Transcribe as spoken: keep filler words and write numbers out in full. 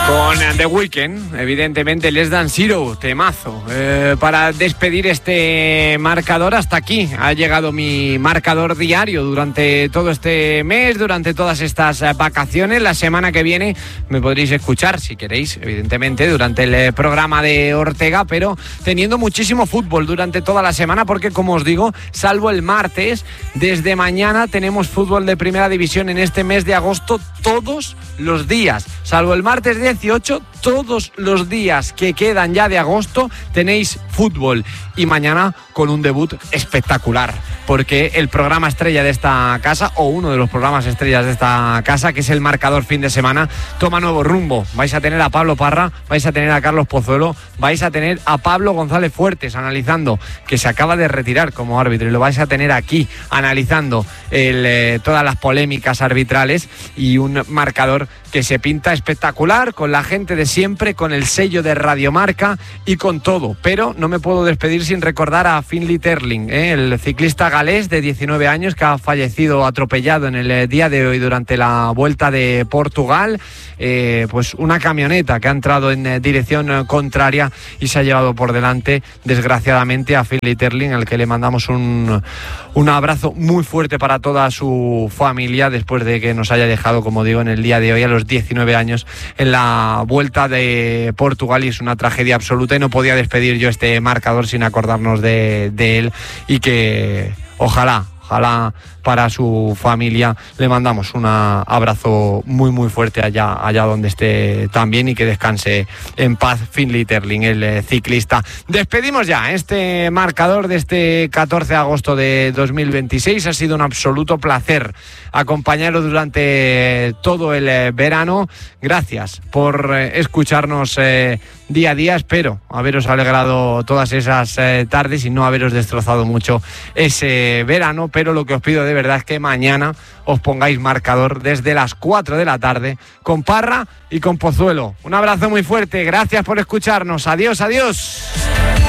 Con The Weeknd, evidentemente, Less Than Zero, temazo. Eh, para despedir este marcador, hasta aquí ha llegado mi marcador diario durante todo este mes, durante todas estas vacaciones. La semana que viene me podréis escuchar, si queréis, evidentemente, durante el programa de Ortega, pero teniendo muchísimo fútbol durante toda la semana, porque, como os digo, salvo el martes, desde mañana tenemos fútbol de primera división en este mes de agosto todos los días, salvo el martes dieciocho, todos los días que quedan ya de agosto tenéis fútbol, y mañana con un debut espectacular, porque el programa estrella de esta casa, o uno de los programas estrellas de esta casa, que es el Marcador Fin de Semana, toma nuevo rumbo. Vais a tener a Pablo Parra, vais a tener a Carlos Pozuelo, vais a tener a Pablo González Fuertes analizando, que se acaba de retirar como árbitro, y lo vais a tener aquí analizando el, eh, todas las polémicas arbitrales, y un marcador que se pinta espectacular, con la gente de siempre, con el sello de Radiomarca y con todo. Pero no me puedo despedir sin recordar a Finlay Terling, ¿eh? el ciclista galés de diecinueve años que ha fallecido atropellado en el día de hoy durante la Vuelta de Portugal. Eh, pues una camioneta que ha entrado en dirección contraria y se ha llevado por delante, desgraciadamente, a Finlay Terling, al que le mandamos un, un abrazo muy fuerte para toda su familia, después de que nos haya dejado, como digo, en el día de hoy a los diecinueve años en la Vuelta de Portugal. Y es una tragedia absoluta, y no podía despedir yo este marcador sin acordarnos de, de él, y que ojalá Ojalá para su familia le mandamos un abrazo muy muy fuerte allá, allá donde esté también, y que descanse en paz Finlay Terling, el ciclista. Despedimos ya este marcador de este catorce de agosto de dos mil veintiséis. Ha sido un absoluto placer acompañaros durante todo el verano. Gracias por escucharnos eh, día a día. Espero haberos alegrado todas esas eh, tardes y no haberos destrozado mucho ese verano, pero lo que os pido de verdad es que mañana os pongáis marcador desde las cuatro de la tarde con Parra y con Pozuelo. Un abrazo muy fuerte, gracias por escucharnos. Adiós, adiós.